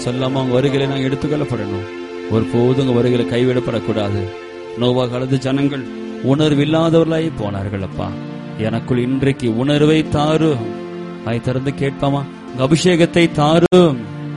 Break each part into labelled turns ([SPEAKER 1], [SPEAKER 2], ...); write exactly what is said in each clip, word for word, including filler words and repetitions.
[SPEAKER 1] சொல்லாம அவங்க வருகையில நாங்கள் எடுத்துக்கொள்ளப்படணும். ஒரு போதும் உங்க வருகையில கைவிடப்படக்கூடாது. நோவா காலத்து ஜனங்கள் உணர்வில்லாதவர்களாய் போனார்கள். அப்பா, எனக்குள் இன்றைக்கு உணர்வை தாரும். வாய் திறந்து கேட்பாமா? உங்க அபிஷேகத்தை தாரும்.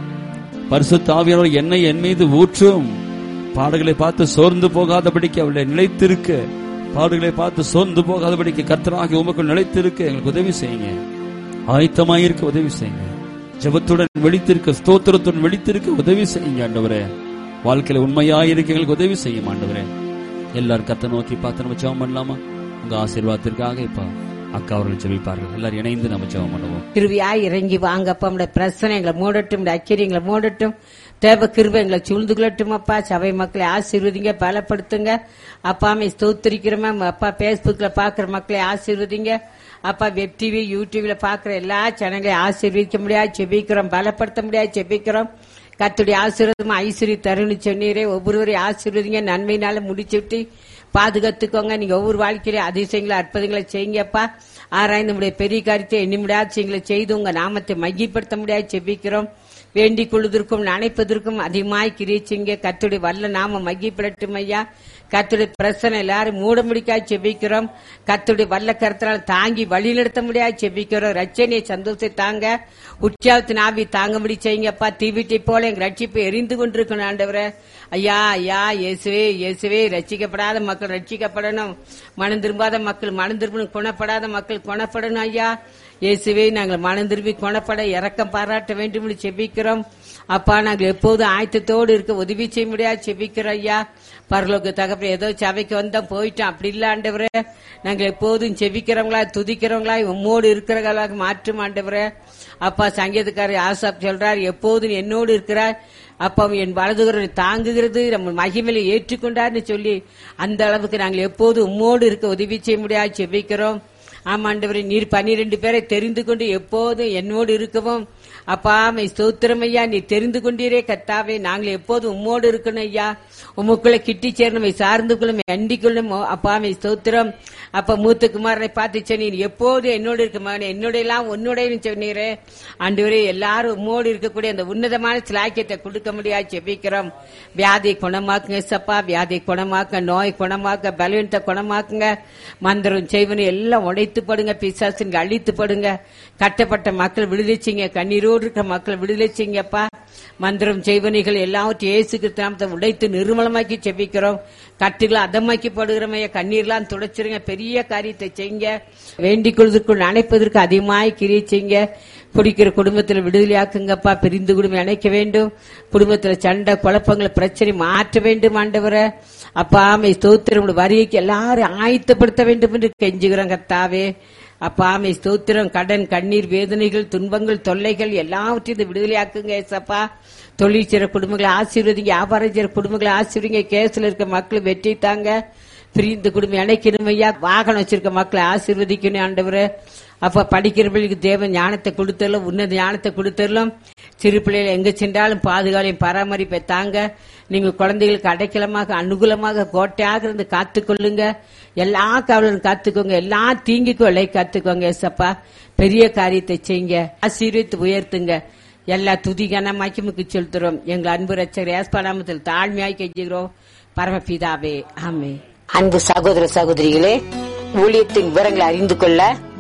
[SPEAKER 1] பரிசுத்த ஆவியானவர் என்னை என் மீது ஊற்றும். பாடுகளை பார்த்து சோர்ந்து போகாதபடிக்கு அவளை நிலைத்திருக்க, பாடுகளை பார்த்து சோர்ந்து போகாதபடிக்கு கர்த்தராகிய உமக்குள் நிலைத்திருக்க எங்களுக்கு உதவி செய்யுங்க. ஆயத்தமாயிருக்க உதவி செய்யுங்க. ஜெபத்துடன் வெளித்திருக்க, ஸ்தோத்திரத்துடன் வெளித்திருக்க உதவி செய்யுங்க ஆண்டவரே. வாழ்க்கையில உண்மையாயிருக்க எங்களுக்கு உதவி செய்யும் ஆண்டவரே. எல்லாரும் கர்த்தரை நோக்கி பார்த்து நம்ம ஜெபம் பண்ணலாமா? உங்க ஆசீர்வாதத்திற்காக இப்ப அக்கா அவர்கள் ஜெபிப்பார்கள். எல்லாரும் இணைந்து நம்ம ஜெபம் பண்ணுவோம்.
[SPEAKER 2] கிருபையாய் இறங்கி வாங்கப்பா. நம்முடைய பிரச்சனை எங்களை மூடட்டும், அக்கிரியங்களை மூடட்டும். தேவ கிருபை எங்களை சூழ்ந்து கொள்ளட்டும். அப்பா, சபை மக்களை ஆசீர்வதிங்க, பலப்படுத்துங்க. அப்பாமே ஸ்தோத்திரிக்கிறோம். அப்பா, பேஸ்புக்ல பாக்குற மக்களை ஆசீர்வதிங்க. அப்பா, வெப் டிவி யூடியூப்ல பாக்குற எல்லா சேனங்களையும் ஆசீர்வதிக்க முடியாது செபிக்கிறோம், பலப்படுத்த முடியாது செபிக்கிறோம். கர்த்தருடைய ஆசீர்வாதம் ஐஸ்வர்ய தருணி சொன்னீரே, ஒவ்வொருவரையும் ஆசீர்வதிங்க, நன்மையினால முடிச்சுட்டு பாதுகாத்துக்கோங்க. நீங்க ஒவ்வொரு வாழ்க்கையில அதிசயங்களை அற்புதங்களை செய்யுங்கப்பா. ஆராய்ந்து நம்முடைய பெரிய காரியத்தை எண்ணி முடியாது செய்யுங்களை செய்து உங்க நாமத்தை மையப்படுத்த முடியாது செபிக்கிறோம். வேண்டிக் கொள்வதற்கும் நினைப்பதற்கும் அதிகமாய் கிரிச்சிங்க. கர்த்தருடைய வல்ல நாம மையப்படட்டும் ஐயா. கர்த்தருடைய பிரசனை எல்லாரும் மூட முடிக்காது செபிக்கிறோம். கர்த்தருடைய வல்ல கருத்தினால் தாங்கி வழி நடத்த முடியாது செபிக்கிறோம். ரட்சனையை சந்தோஷத்தை தாங்க, உற்சாகத்தின் ஆவி தாங்க முடி செய்யுங்கப்பா. தீவிட்டை போல எங்க ரட்சிப்பு எரிந்து கொண்டிருக்கணும் ஆண்டவரே. ஐயா ஐயா இயேசுவே இயேசுவே, ரட்சிக்கப்படாத மக்கள் ரட்சிக்கப்படணும், மனம் திரும்பாத மக்கள் மனம் திரும்பணும், குணப்படாத மக்கள் குணப்படணும் ஐயா. இயேசுவே, நாங்கள் மனம் திரும்பி குணப்பட இரக்கம் பாராட்ட வேண்டும் என்று செபிக்கிறோம். அப்பா, நாங்கள் எப்போதும் ஆயத்தத்தோடு இருக்க உதவி செய்ய முடியாது செபிக்கிறோம் ஐயா. பரலோக தகப்ப ஏதோ சபைக்கு வந்தோம் போயிட்டோம் அப்படி இல்ல ஆண்டவரே. நாங்கள் எப்போதும் செபிக்கிறவங்களா துதிக்கிறவங்களா உம்மோடு இருக்கிறவங்களாக மாற்றும் ஆண்டவரே. அப்பா, சங்கீதக்காரர் ஆசாப் சொல்றார், எப்போதும் என்னோடு இருக்கிறார், அப்பா என் வலதுகரை தாங்குகிறது, நம்ம மகிமையில ஏற்றுக்கொண்டார்னு சொல்லி அந்த அளவுக்கு நாங்கள் எப்போதும் உம்மோடு இருக்க உதவி செய்ய முடியாது செபிக்கிறோம். ஆமாண்டவரே, நீர் பன்னிரண்டு பேரை தெரிந்து கொண்டு எப்போதும் என்னோடு இருக்கவும் அப்பா மை ஸ்தோத்திரம் ஐயா. நீ தெரிந்து கொண்டீரே கர்த்தாவே, நாங்கள் எப்போதும் உம்மோடு இருக்கணும் ஐயா. உமக்குள்ள கிட்டி சேரணும், சார்ந்து கொள்ளும், அண்டிக் கொள்ளும். அப்பா மை ஸ்தோத்திரம். அப்ப மூத்த குமாரனை பார்த்து சொன்னீர், எப்போது என்னோடு இருக்க மகனே, என்னுடைய எல்லாம் உன்னுடைய சொன்னீரே ஆண்டவரே. எல்லாரும் உம்மோடு இருக்கக்கூடிய அந்த உன்னதமான சிலாக்கியத்தை கொடுக்க முடியாது செபிக்கிறோம். வியாதியை குணமாக்குங்க சப்பா, வியாதியை குணமாக்க, நோய் குணமாக்க, பலவீனத்தை குணமாக்குங்க. மந்திரம் செய்வனை எல்லாம் உடைத்து படுங்க, பிசாசுங்க அழித்து படுங்க. கட்டப்பட்ட மக்கள் விடுதலை செய்யுங்க, கண்ணீரோடு இருக்க மக்கள் விடுதலை செய்யுங்கப்பா. மந்திரம் செய்வனைகள் எல்லாவற்றையும் இயேசு கிறிஸ்து நாமத்தை உடைத்து நிர்மலமாக்கி செபிக்கிறோம். கட்டுகளை அதமாக்கி படுகிறமைய கண்ணீர்லாம் துடைச்சிருங்க, பெரிய காரியத்தை செய்யுங்க. வேண்டிக் கொள்வதற்குள் நினைப்பதற்கு அதிகமாய் கிரியை செய்யுங்க. குடிக்கிற குடும்பத்தில் விடுதலையாக்குங்கப்பா. பிரிந்து குடும்பம் இணைக்க வேண்டும். குடும்பத்தில் சண்டை குழப்பங்களை பிரச்சனை மாற்ற வேண்டும் ஆண்டவரே. அப்பா ஆமை ஸ்தோத்திரம். வரிக்கு எல்லாரும் ஆயத்தப்படுத்த வேண்டும் என்று கெஞ்சுகிறோம் கர்த்தாவே. அப்பா ஆமை ஸ்தோத்திரம். கடன், கண்ணீர், வேதனைகள், துன்பங்கள், தொல்லைகள் எல்லாவற்றையும் விடுதலையாக்குங்க ஏசப்பா. தொழில் செய்ற குடும்பங்களை ஆசீர்வதிங்க, வியாபாரம் செய்ற குடும்பங்களை ஆசீர்வதிங்க. கேஸ்ல இருக்க மக்கள் வெற்றி தாங்க. பிரிந்து குடும்பம் இணைக்கணும் ஐயா. வாகனம் வச்சிருக்க மக்களை ஆசீர்வதிக்கணும் ஆண்டவரே. அப்ப படிக்கிறவர்களுக்கு தேவ ஞானத்தை கொடுத்தரலாம், உன்னத ஞானத்தை கொடுத்தரலாம். சிறு பிள்ளைகள் எங்க சென்றாலும் பாதுகாலையும் பராமரிப்பை தாங்க. நீங்க குழந்தைகளுக்கு அடைக்கலமாக அனுகூலமாக கோட்டையாக இருந்து காத்துக்கொள்ளுங்க. எல்லா கவலையும் காத்துக்கோங்க, எல்லா தீங்கிக்கும் எல்லை காத்துக்கோங்க ஏசப்பா. பெரிய காரியத்தை செய்யுங்க, ஆசீர்வதித்து உயர்த்துங்க. எல்லா துதி கனமாக்கி முக்கு செலுத்துறோம். எங்கள் அன்பு ரட்சகர் இயேசு நாமத்தில் தாழ்மையாய் கெஞ்சுகிறோம் பரமபிதாவே, ஆமென்.
[SPEAKER 3] அன்பு சகோதர சகோதரிகளே, ஊழியத்தின் விவரங்களை அறிந்து கொள்ள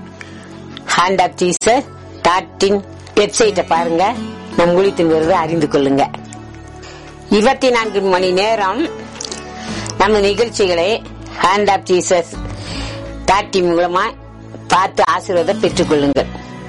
[SPEAKER 3] hand app Jesus dot in வெப்சைட்டை பாருங்க. நம் ஊழியத்தின் விவரத்தை அறிந்து கொள்ளுங்க. இருபத்தி நான்கு மணி நேரம் நம்ம நிகழ்ச்சிகளை hand app Jesus dot in மூலமா பார்த்து ஆசீர்வாதம் பெற்றுக் கொள்ளுங்கள்.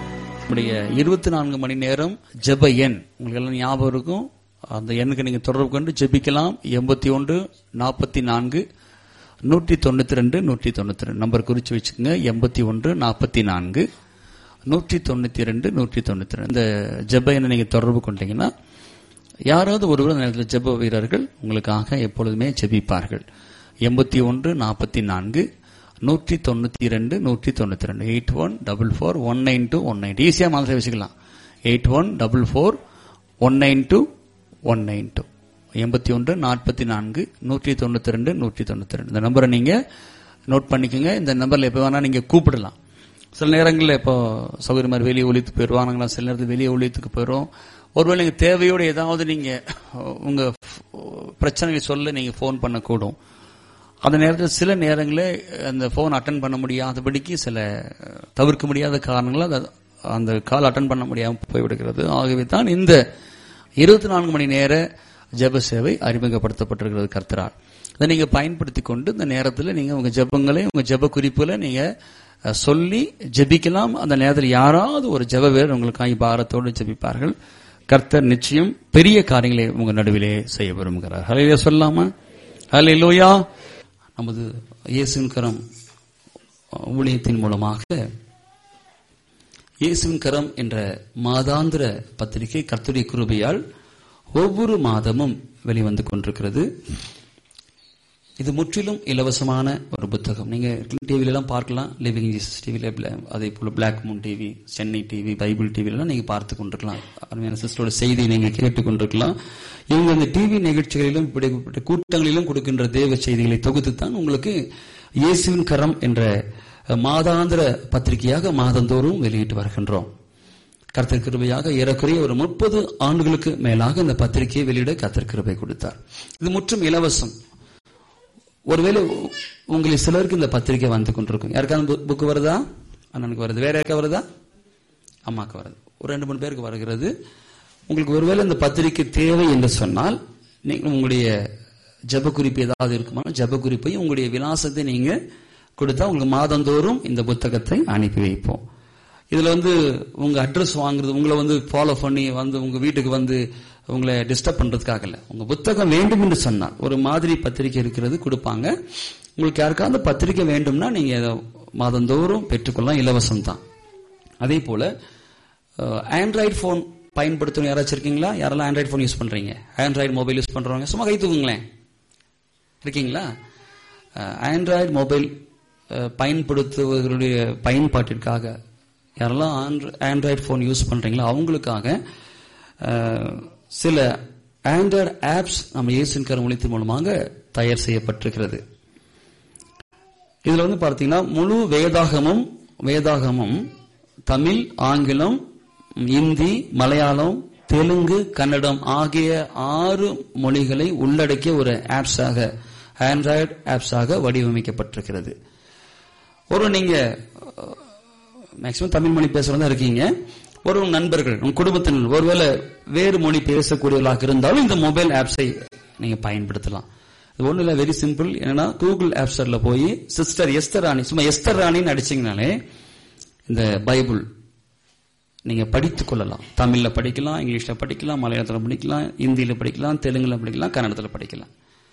[SPEAKER 1] இருபத்தி நான்கு மணி நேரம் ஜெப எண் உங்களுக்கு எல்லாம் ஞாபகம் இருக்கும். அந்த எண்ணுக்கு நீங்க தொடர்பு கொண்டு ஜெபிக்கலாம். எண்பத்தி ஒன்று நாற்பத்தி நான்கு நூற்றி தொண்ணூத்தி ரெண்டு நூற்றி தொண்ணூத்தி ரெண்டு நம்பர் குறிச்சு வச்சுக்கோங்க. எண்பத்தி ஒன்று நாற்பத்தி நான்கு நூற்றி தொண்ணூத்தி ரெண்டு நூற்றி தொண்ணூத்தி ரெண்டு இந்த ஜெப எண்ணை நீங்க தொடர்பு கொண்டீங்கன்னா யாராவது ஒருவர் நேரத்தில் ஜெப வீரர்கள் உங்களுக்காக எப்பொழுதுமே ஜெபிப்பார்கள். எண்பத்தி ஒன்று நாற்பத்தி நான்கு நூற்றி தொண்ணூத்தி ரெண்டு நூற்றி தொண்ணூத்தி ரெண்டு eight one double four one nine two one nine ஈஸியா மாதிரி வச்சுக்கலாம். Eight one double four one nine two one nine two எண்பத்தி ஒன்று நாற்பத்தி நான்கு நூற்றி தொண்ணூத்தி ரெண்டு நூற்றி தொண்ணூத்தி ரெண்டு இந்த நம்பரை நீங்க நோட் பண்ணிக்கோங்க. இந்த நம்பர்ல எப்ப வேணா நீங்க கூப்பிடலாம். சில நேரங்களில் இப்போ சௌகரியமாக வெளியே ஒழித்து போயிடுவாங்களா, சில நேரத்தில் வெளியே ஒழித்துக்கு போயிடும். ஒருவேளை நீங்க தேவையோடு ஏதாவது நீங்க உங்க பிரச்சனைகளை சொல்ல நீங்க போன் பண்ணக்கூடும். அந்த நேரத்தில் சில நேரங்களே அந்த போன் அட்டன் பண்ண முடியாதபடிக்கு சில தவிர்க்க முடியாத காரணங்களால் அந்த கால் அட்டன் பண்ண முடியாமல் போய்விடுகிறது. ஆகவே தான் இந்த இருபத்தி நான்கு மணி நேர ஜெப சேவை அறிமுகப்படுத்தப்பட்டிருக்கிறது கர்த்தரால். அதை நீங்க பயன்படுத்தி கொண்டு இந்த நேரத்தில் நீங்க உங்க ஜெபங்களை உங்க ஜெப குறிப்புகளை நீங்க சொல்லி ஜெபிக்கலாம். அந்த நேரத்தில் யாராவது ஒரு ஜெப வீரர் உங்களுக்காக பாரத்தோடு ஜெபிப்பார்கள். கர்த்தர் நிச்சயம் பெரிய காரியங்களை உங்க நடுவிலே செய்ய விரும்புகிறார். ஹல்லேலூயா சொல்லலாமா? ஹல்லேலூயா. நமது இயேசுவின் கரம் ஊழியத்தின் மூலமாக இயேசுவின் கரம் என்ற மாதாந்திர பத்திரிகை கர்த்தருடைய கிருபையால் ஒவ்வொரு மாதமும் வெளிவந்து கொண்டிருக்கிறது. இது முற்றிலும் இலவசமான ஒரு புத்தகம். நீங்க டிவில எல்லாம் பார்க்கலாம், லிவிங் ஜீசஸ் டிவில, அதே போல black Moon TV, Chennai TV, Bible TV எல்லாம் நீங்க பார்த்து கொண்டிருக்கலாம். அருமையான சிஸ்டரோட செய்தியை நீங்க கேட்டுக் கொண்டிருக்கலாம். இவங்க அந்த டிவி நிகழ்ச்சிகளிலும் இப்படிப்பட்ட கூட்டங்களிலும் கொடுக்கின்ற தேவ செய்திகளை தொகுத்துத்தான் உங்களுக்கு இயேசுவின் கரம் என்ற மாதாந்திர பத்திரிகையாக மாதந்தோறும் வெளியிட்டு வருகின்றோம். கர்த்தர் கிருபையாக ஏறக்குறைய ஒரு முப்பது ஆண்டுகளுக்கு மேலாக இந்த பத்திரிகையை வெளியிட கர்த்தர் கிருபை கொடுத்தார். இது முற்றும் இலவசம். ஒருவேளை உங்களில் சிலருக்கு இந்த பத்திரிகை வந்து கொண்டிருக்கும். யாருக்காவது புக்கு வருதா? அண்ணனுக்கு வருது. வேற யாருக்கா வருதா? அம்மாக்கு வருது. ஒரு ரெண்டு மூணு பேருக்கு வருகிறது. உங்களுக்கு ஒருவேளை இந்த பத்திரிகை தேவை என்று சொன்னால் நீங்கள் உங்களுடைய ஜெப குறிப்பு ஏதாவது இருக்குமா, ஜெப குறிப்பையும் உங்களுடைய விலாசத்தை நீங்க கொடுத்தா உங்களுக்கு மாதந்தோறும் இந்த புத்தகத்தை அனுப்பி வைப்போம். இதுல வந்து உங்க அட்ரஸ் வாங்குறது, உங்களை வந்து ஃபாலோ பண்ணி வந்து உங்க வீட்டுக்கு வந்து உங்களை டிஸ்டர்ப் பண்றதுக்காக இல்ல. உங்க புத்தகம் வேண்டும் என்று சொன்னால் ஒரு மாதிரி பத்திரிகை இருக்கிறது கொடுப்பாங்க. உங்களுக்கு யாருக்காவது பத்திரிகை வேண்டும்னா நீங்க மாதந்தோறும் பெற்றுக்கொள்ளலாம், இலவசம் தான். அதே போல ஆண்ட்ராய்டு போன் பயன்படுத்தணும் யாராச்சும் இருக்கீங்களா? யாரெல்லாம் ஆண்ட்ராய்டு போன் யூஸ் பண்றீங்க? ஆண்ட்ராய்டு மொபைல் யூஸ் பண்றவங்க சும்மா கை தூக்குங்களேன். இருக்கீங்களா? ஆண்ட்ராய்டு மொபைல் பயன்படுத்துவர்களுடைய பயன்பாட்டிற்காக யாரெல்லாம் ஆண்ட்ராய்டு போன் யூஸ் பண்றீங்களோ அவங்களுக்காக சில ஆண்ட்ராய்டு ஆப்ஸ் நம்ம இயேசுவின் கரம் ஊழியத்தின் மூலமாக தயார் செய்யப்பட்டிருக்கிறது. இதுல வந்து பார்த்தீங்கன்னா முழு வேதாகமும் வேதாகமும் தமிழ், ஆங்கிலம், இந்தி, மலையாளம், தெலுங்கு, கன்னடம் ஆகிய ஆறு மொழிகளை உள்ளடக்கிய ஒரு ஆப்ஸாக ஆண்ட்ராய்டு ஆப்ஸாக வடிவமைக்கப்பட்டிருக்கிறது. ஒரு நீங்க மேக்சிமம் தமிழ் மொழி பேசுறதா இருக்கீங்க, ஒரு நண்பர்கள் உங்க குடும்பத்தினர் ஒருவேளை வேறு மொழி பேசக்கூடியவர்களாக இருந்தாலும் இந்த மொபைல் ஆப்ஸை நீங்க பயன்படுத்தலாம். இது ஒண்ணு இல்ல, வெரி சிம்பிள். என்னன்னா கூகுள் ஆப் ஸ்டோர்ல போய் சிஸ்டர் எஸ்தர் ராணி, சும்மா எஸ்தர் ராணின்னு அடிச்சீங்கனாலே இந்த பைபிள் நீங்க படித்துக் கொள்ளலாம். தமிழ்ல படிக்கலாம், இங்கிலீஷ்ல படிக்கலாம், மலையாளத்துல படிக்கலாம், இந்தியில படிக்கலாம், தெலுங்குல படிக்கலாம், கன்னடத்துல படிக்கலாம்.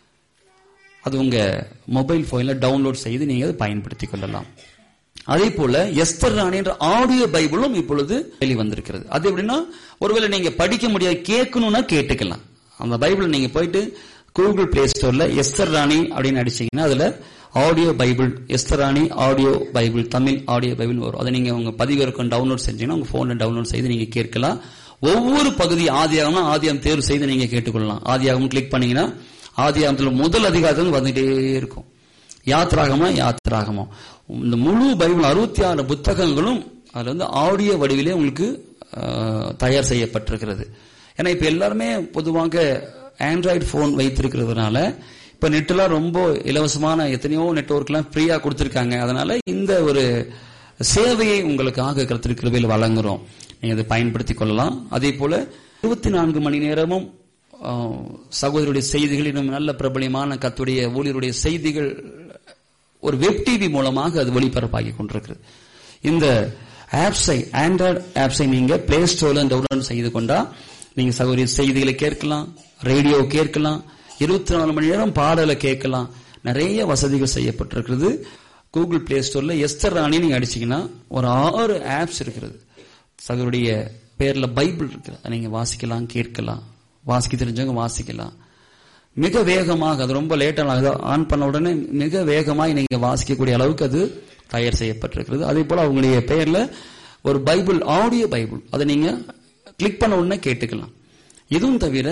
[SPEAKER 1] அது உங்க மொபைல் போன்ல டவுன்லோட் செய்து நீங்க அதை பயன்படுத்திக் கொள்ளலாம். அதே போல எஸ்தர் ராணி என்ற ஆடியோ பைபிளும் இப்பொழுது வெளிவந்திருக்கிறது. அது எப்படின்னா ஒருவேளை நீங்க படிக்க முடியாது, கேட்கணும்னா கேட்டுக்கலாம். அந்த பைபிள் நீங்க போயிட்டு கூகுள் பிளே ஸ்டோர்ல எஸ்தர் ராணி அப்படின்னு அடிச்சீங்கன்னா அதுல ஆடியோ பைபிள், எஸ்தர் ராணி audio Bible, Tamil audio Bible வரும். அதை நீங்க உங்க பதிவிறக்கம் டவுன்லோட் செஞ்சீங்கன்னா உங்க போன்ல டவுன்லோட் செய்து நீங்க கேட்கலாம். ஒவ்வொரு பகுதி ஆதியாகம்னா ஆதியாகம் தேர்வு செய்து நீங்க கேட்டுக்கொள்ளலாம். ஆதியாகம் கிளிக் பண்ணீங்கன்னா ஆதியாகத்துல முதல் அதிகாரத்தில் வந்துட்டே இருக்கும். யாத்ராகமா யாத்ராகமா இந்த முழு பைபிள் அறுபத்தி ஆறு புத்தகங்களும் அதுல வந்து ஆடியோ வடிவிலே உங்களுக்கு தயார் செய்யப்பட்டிருக்கிறது. ஏன்னா இப்ப எல்லாருமே பொதுவாக ஆண்ட்ராய்டு போன் வைத்திருக்கிறதுனால இப்ப நெட்லாம் ரொம்ப இலவசமான எத்தனையோ நெட்வொர்க் எல்லாம் ஃப்ரீயா கொடுத்திருக்காங்க. அதனால இந்த ஒரு சேவையை உங்களுக்காக கர்த்தர் கிருபையில் வழங்குறோம். நீங்க அதை பயன்படுத்திக் கொள்ளலாம். அதே போல இருபத்தி நான்கு மணி நேரமும் சகோதரருடைய செய்திகள், இன்னும் நல்ல பிரபலியமான கர்த்தருடைய ஊழியருடைய செய்திகள் ஒரு வெப் டிவி மூலமாக அது ஒளிபரப்பாகி கொண்டிருக்கிறது. இந்த ஆப்ஸை ஆண்ட்ராய்டு ஆப்ஸை நீங்க பிளே ஸ்டோர்ல டவுன்லோட் செய்து கொண்டா நீங்க சகோதரிய செய்திகளை கேட்கலாம், ரேடியோ கேட்கலாம், இருபத்தி நாலு மணி நேரம் பாடலை கேட்கலாம். நிறைய வசதிகள் செய்யப்பட்டிருக்கிறது. கூகுள் பிளே ஸ்டோர்ல எஸ்தர் ராணி நீங்க அடிச்சீங்கன்னா ஒரு ஆறு ஆப்ஸ் இருக்கிறது. சகோதரிய பேர்ல பைபிள் இருக்கு, நீங்க வாசிக்கலாம், கேட்கலாம், வாசிக்க தெரிஞ்சவங்க வாசிக்கலாம். மிக வேகமாக, அது ரொம்ப லேட்டாக ஆன் பண்ண உடனே மிக வேகமாக நீங்க வாசிக்கக்கூடிய அளவுக்கு அது தயார் செய்யப்பட்டிருக்கிறது. அதே போல அவங்களுடைய பெயர்ல ஒரு பைபிள், ஆடியோ பைபிள், அதை நீங்க கிளிக் பண்ண உடனே கேட்டுக்கலாம். இதுவும் தவிர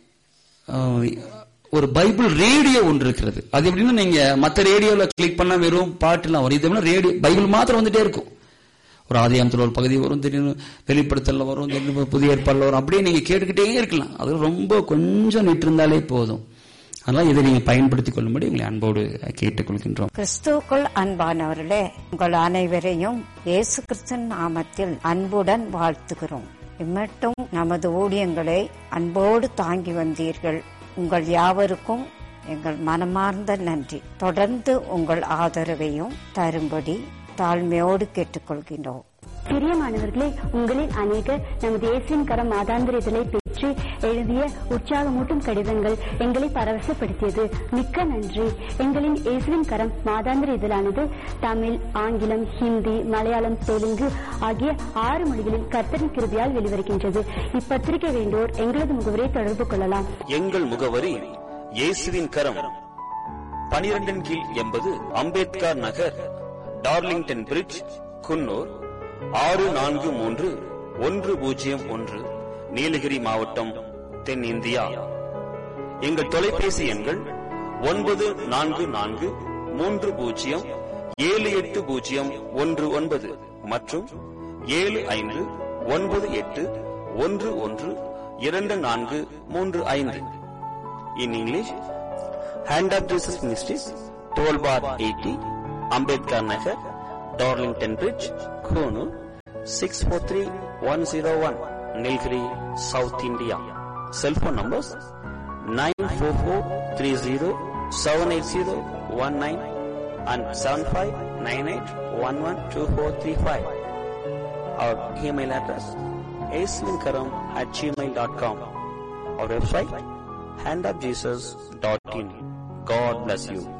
[SPEAKER 1] ஒரு பைபிள் ரேடியோ ஒன்று இருக்கிறது. அது எப்படின்னா நீங்க மற்ற ரேடியோல கிளிக் பண்ண வெறும் பாட்டுலாம் வரும். இது ரேடியோ பைபிள் மாத்திரம் வந்துட்டே இருக்கும். ஒரு ஆதியாகமத்தில் ஒரு பகுதி வரும், திடீர்னு வெளிப்படுத்தல வரும், திடீர்னு புதிய ஏற்பாடுல வரும். அப்படியே நீங்க கேட்டுக்கிட்டே இருக்கலாம். அது ரொம்ப கொஞ்சம் நிட்டு இருந்தாலே போதும். அதனால இதை நீங்க பயன்படுத்திக் கொள்ளும்படி உங்களை அன்போடு கேட்டுக்கொள்கின்றோம்.
[SPEAKER 4] கிறிஸ்துவுக்குள் அன்பானவர்களே, உங்கள் அனைவரையும் இயேசு கிறிஸ்துவின் நாமத்தில் அன்புடன் வாழ்த்துகிறோம். இம்மட்டும் நமது ஊழியங்களை அன்போடு தாங்கி வந்தீர்கள். உங்கள் யாவருக்கும் எங்கள் மனமார்ந்த நன்றி. தொடர்ந்து உங்கள் ஆதரவையும் தரும்படி தாழ்மையோடு கேட்டுக்கொள்கின்றோம்.
[SPEAKER 5] பிரியமானவர்களே, உங்களில் அநேகர் நமது இயேசுவின் கரம் மாதாந்திர இதழை பெற்று எழுதிய உற்சாகமூட்டும் கடிதங்கள் எங்களை பரவசப்படுத்தியது. மிக்க நன்றி. எங்களின் இயேசுவின் கரம் மாதாந்திர இதழானது தமிழ், ஆங்கிலம், ஹிந்தி, மலையாளம், தெலுங்கு ஆகிய ஆறு மொழிகளில் கர்த்தரின் கிருபையால் வெளிவருகின்றது. இப்பத்திரிகை வேண்டோர் எங்களது முகவரை தொடர்பு கொள்ளலாம்.
[SPEAKER 6] எங்கள் முகவரி இயேசுவின் கரம், பனிரெண்டின் கீழ் எண்பது அம்பேத்கர் நகர், டார்லிங்டன் பிரிட்ஜ், குன்னூர் ஆறு நான்கு மூன்று ஒன்று பூஜ்ஜியம் ஒன்று, நீலகிரி மாவட்டம், தென்னிந்தியா. எங்கள் தொலைபேசி எண்கள் ஒன்பது நான்கு நான்கு மூன்று பூஜ்ஜியம் ஏழு எட்டு பூஜ்ஜியம் ஒன்று ஒன்பது மற்றும் ஏழு ஐந்து ஒன்பது எட்டு ஒன்று ஒன்று இரண்டு நான்கு மூன்று ஐந்து. In English, Hand of Jesus Ministries, twelve bar eighty, Ambedkar Nagar, Darlington Bridge, Konoor, six four three one zero one, Nilgiri, South India. Cell phone numbers nine four four three zero seven eight zero one nine and seven five nine eight one one two four three five. Our email address aislinkaram at gmail dot com. Our website hand of jesus dot in. God bless you.